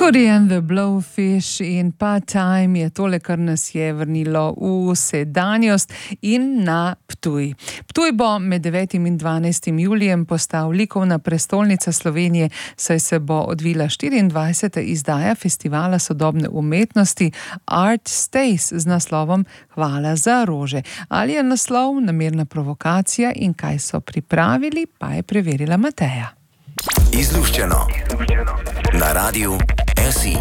Hootie and the Blowfish in Part-Time je tole, kar nas je vrnilo v sedanjost in na Ptuj. Ptuj bo med 9. in 12. julijem postal likovna prestolnica Slovenije, saj se bo odvila 24. izdaja Festivala sodobne umetnosti Art Stays z naslovom Hvala za rože. Ali je naslov namerna provokacija in kaj so pripravili, pa je preverila Mateja. Izluščeno na Radiu SI.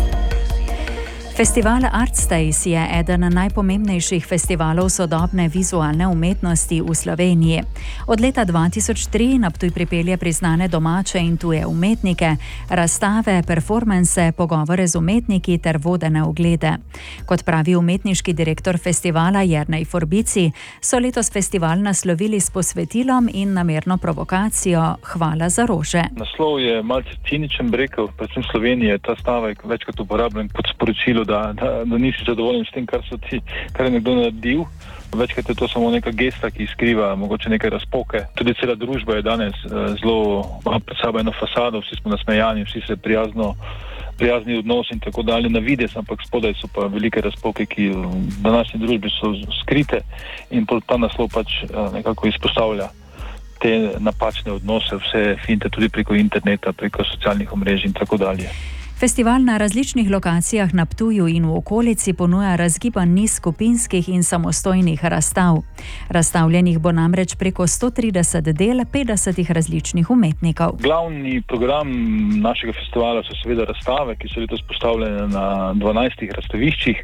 Festival Art Stays je eden najpomembnejših festivalov sodobne vizualne umetnosti v Sloveniji. Od leta 2003 na Ptuj pripelje priznane domače in tuje umetnike, razstave, performanse, pogovore z umetniki ter vodene oglede. Kot pravi umetniški direktor festivala Jernej Forbici, so letos festival naslovili s posvetilom in namerno provokacijo Hvala za rože. Naslov je malce ciničen, rekel, predvsem v Sloveniji je ta stavek večkrat uporabljen kot sporočilo, da nisi zadovoljen s tem, kar je nekdo naredil. Večkrat je to samo neka gesta, ki skriva mogoče neke razpoke. Tudi cela družba je danes zelo pred sabo eno fasado, vsi smo nasmejani, vsi se prijazni odnos in tako dalje na videz, ampak spodaj so pa velike razpoke, ki v današnji družbi so skrite in ta naslov pač nekako izpostavlja te napačne odnose, vse finte tudi preko interneta, preko socialnih omrežij in tako dalje. Festival na različnih lokacijah na Ptuju in v okolici ponuja razgiban niz skupinskih in samostojnih razstav. Razstavljenih bo namreč preko 130 del 50 različnih umetnikov. Glavni program našega festivala so seveda razstave, ki so letos postavljene na 12 razstaviščih.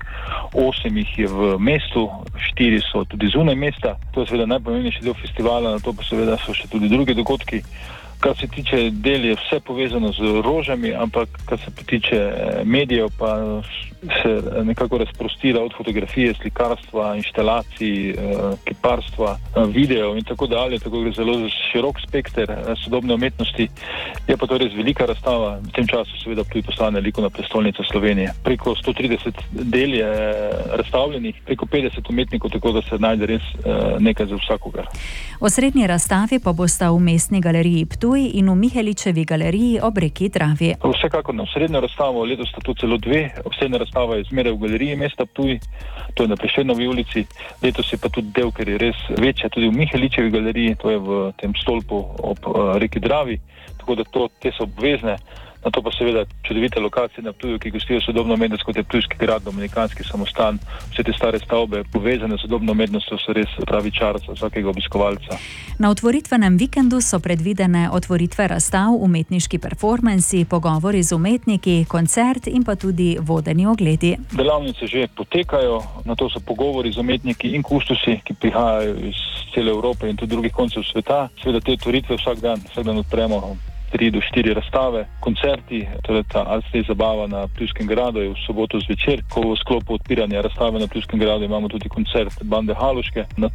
8 jih je v mestu, 4 so tudi zunaj mesta. To je seveda najpomembnejši del festivala, na to pa seveda so še tudi drugi dogodki. Kar se tiče del, je vse povezano z rožami, ampak kar se tiče medijev, pa se nekako razprostira od fotografije, slikarstva, inštalacij, kiparstva, videov in tako dalje. Tako gre zelo širok spekter sodobne umetnosti. Je pa to res velika razstava. V tem času seveda tudi postane likovna prestolnica Slovenije. Preko 130 del je razstavljenih, preko 50 umetnikov, tako da se najde res nekaj za vsakogar. Osrednji razstavi pa bosta v Mestni galeriji Ptuj in v Miheličevi galeriji ob reki Dravi. Vsekakor na osrednjo razstavo, letos sta to celo dve. Osrednja razstava je zmeraj v galeriji mesta Ptuj, to je na Prešernovi ulici. Letos je pa tudi del, ker je res večja, tudi v Miheličevi galeriji, to je v tem stolpu ob reki Dravi, tako da te so obvezne. Na to pa seveda čudovite lokacije na Ptuju, ki gostijo sodobno umetnost, kot je Ptujski grad, Dominikanski samostan. Vse te stare stavbe povezane s sodobno umetnostjo so res pravi čar za vsakega obiskovalca. Na otvoritvenem vikendu so predvidene otvoritve razstav, umetniški performansi, pogovori z umetniki, koncert in pa tudi vodeni ogledi. Delavnice že potekajo, na to so pogovori z umetniki in kustosi, ki prihajajo iz cele Evrope in tudi drugih koncev sveta. Seveda te otvoritve vsak dan odpremo 3 do 4 razstave, koncerti, torej ta Art Stays zabava na Ptujskem gradu je v soboto zvečer, ko v sklopu odpiranja razstave na Ptujskem gradu imamo tudi koncert bande Haloške, na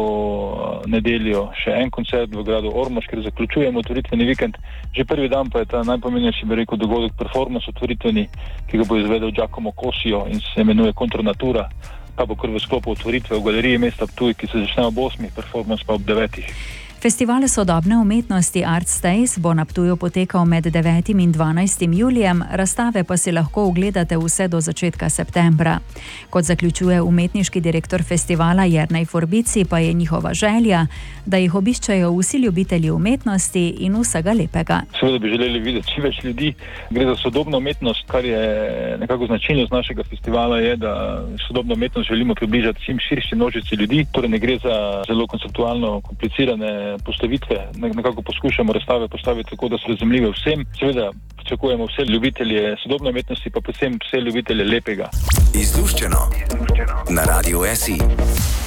to nedeljo še en koncert v gradu Ormož, ker zaključujemo otvoritveni vikend. Že prvi dan pa je ta najpomembnejši, bi rekel, dogodek performance otvoritveni, ki ga bo izvedel Giacomo Cosio in se imenuje Contronatura. Ta bo kar v sklopu otvoritve v galeriji mesta Ptuj, ki se začne ob 8, performance pa ob 9. Festival sodobne umetnosti Art Stays bo na Ptuju potekal med 9. in 12. julijem, razstave pa si lahko ogledate vse do začetka septembra. Kot zaključuje umetniški direktor festivala Jernej Forbici, pa je njihova želja, da jih obiščajo vsi ljubitelji umetnosti in vsega lepega. Seveda bi želeli videti čim več ljudi. Gre za sodobno umetnost, kar je nekako značilnost našega festivala, je, da sodobno umetnost želimo približati čim širši množici ljudi. Torej ne gre za zelo konceptualno komplicirane postavitve, nekako poskušamo razstave postaviti tako, da so razumljive vsem. Seveda pričakujemo vse ljubitelje sodobne umetnosti, pa predvsem vse ljubitelje lepega. Izluščeno na Radiu SI.